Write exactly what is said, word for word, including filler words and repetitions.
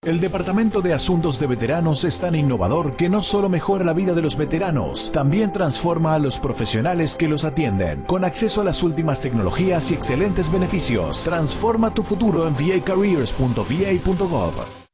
El Departamento de Asuntos de Veteranos es tan innovador que no solo mejora la vida de los veteranos, también transforma a los profesionales que los atienden. Con acceso a las últimas tecnologías y excelentes beneficios, transforma tu futuro en v a careers punto v a punto gov.